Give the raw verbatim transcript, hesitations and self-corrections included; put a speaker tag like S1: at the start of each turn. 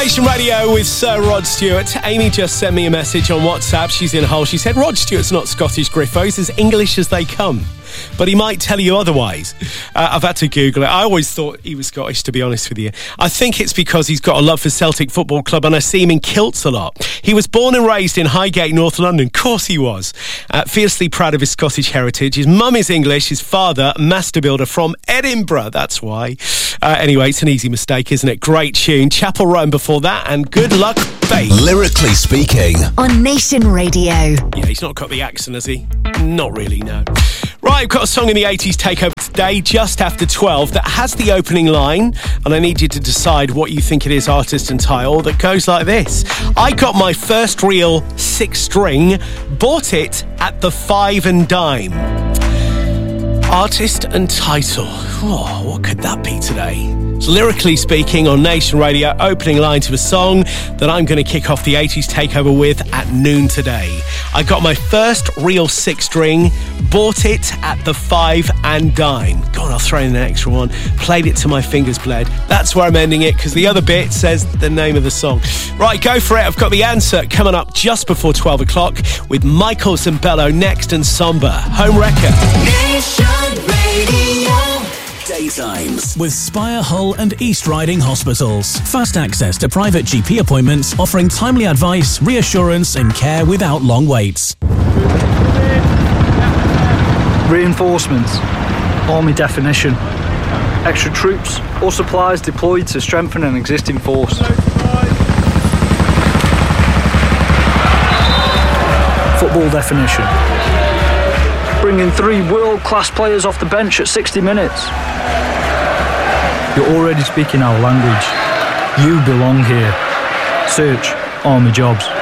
S1: Nation Radio with Sir Rod Stewart. Amy just sent me a message on WhatsApp. She's in Hull. She said, Rod Stewart's not Scottish Griffos, as English as they come. But he might tell you otherwise. Uh, I've had to Google it. I always thought he was Scottish, to be honest with you. I think it's because he's got a love for Celtic Football Club, and I see him in kilts a lot. He was born and raised in Highgate, North London. Of course he was. Uh, fiercely proud of his Scottish heritage. His mum is English. His father, master builder from Edinburgh. That's why. Uh, anyway, it's an easy mistake, isn't it? Great tune. Chapel Roan before that, and Good Luck, Babe.
S2: Lyrically Speaking.
S3: On Nation Radio.
S1: Yeah, he's not got the accent, has he? Not really, no. Right, I've got a song in the eighties takeover today, just after twelve, that has the opening line, and I need you to decide what you think it is, artist and title, that goes like this. I got my first real six-string, bought it at the five and dime. Artist and title. Oh, what could that be today? It's Lyrically Speaking on Nation Radio, opening line to a song that I'm going to kick off the eighties takeover with at noon today. I got my first real six string, bought it at the five and dime. Go on, I'll throw in an extra one. Played it till my fingers bled. That's where I'm ending it, because the other bit says the name of the song. Right, go for it. I've got the answer coming up just before twelve o'clock with Michael Zambello next and Somber. Home Wrecker.
S2: Nation Radio. Daytimes with Spire, Hull and East Riding Hospitals. Fast access to private G P appointments, offering timely advice, reassurance and care without long waits.
S4: Reinforcements. Army definition. Extra troops or supplies deployed to strengthen an existing force. Football definition. Bringing three world-class players off the bench at sixty minutes. You're already speaking our language. You belong here. Search Army Jobs.